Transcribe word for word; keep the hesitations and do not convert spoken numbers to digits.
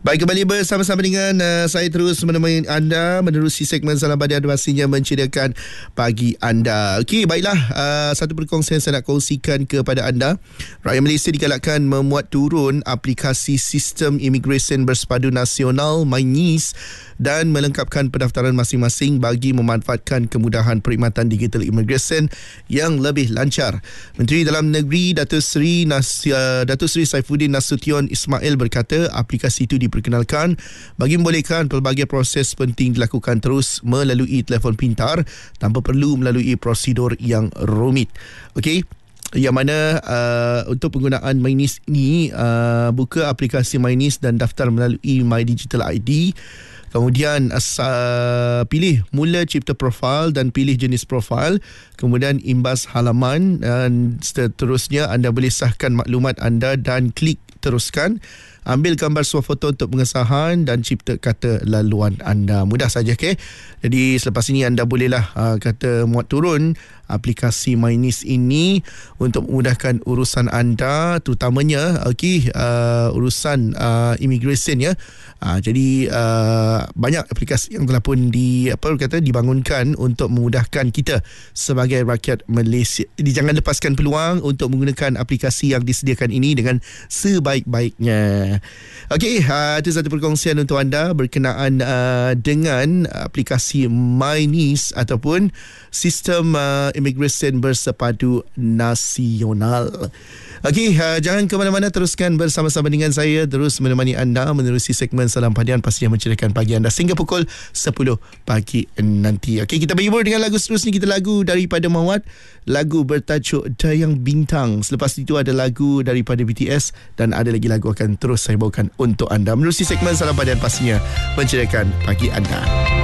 Baik, kembali bersama-sama dengan uh, saya terus menemani anda menerusi segmen Salam Padi Anda, pastinya menceriakan pagi anda. Okey, baiklah, uh, satu perkongsian saya nak kongsikan kepada anda. Rakyat Malaysia digalakkan memuat turun aplikasi Sistem Imigresen Bersepadu Nasional MyNIS dan melengkapkan pendaftaran masing-masing bagi memanfaatkan kemudahan perkhidmatan digital imigresen yang lebih lancar. Menteri Dalam Negeri Datuk Seri Nas, uh, Datuk Seri Saifuddin Nasution Ismail berkata aplikasi itu diperkenalkan bagi membolehkan pelbagai proses penting dilakukan terus melalui telefon pintar tanpa perlu melalui prosedur yang rumit. Okey, yang mana uh, untuk penggunaan MyNIS ini, uh, buka aplikasi MyNIS dan daftar melalui My Digital I D. Kemudian uh, pilih mula cipta profil dan pilih jenis profil. Kemudian imbas halaman dan seterusnya anda boleh sahkan maklumat anda dan klik teruskan. Ambil gambar swafoto untuk pengesahan dan cipta kata laluan anda. Mudah saja, okey. Jadi selepas ini anda bolehlah uh, kata muat turun aplikasi MyNIS ini untuk memudahkan urusan anda, terutamanya okey, uh, urusan uh, imigresen ya. Uh, jadi uh, banyak aplikasi yang telah pun di apa kata dibangunkan untuk memudahkan kita sebagai rakyat Malaysia. Jadi jangan lepaskan peluang untuk menggunakan aplikasi yang disediakan ini dengan sebaik-baiknya. Okey, uh, itu satu perkongsian untuk anda berkenaan uh, dengan aplikasi MyNIS ataupun Sistem uh, Imigresen Bersepadu Nasional. Okey, uh, jangan ke mana-mana, teruskan bersama-sama dengan saya terus menemani anda menerusi segmen Salam Padian, pastinya menceriakan pagi anda sehingga pukul sepuluh pagi nanti. Okey, kita berhibur dengan lagu seterusnya. Kita lagu daripada Mawad, lagu bertajuk Dayang Bintang. Selepas itu ada lagu daripada B T S dan ada lagi lagu akan terus saya bawakan untuk anda menerusi segmen Salam Padian, pastinya menceriakan pagi anda.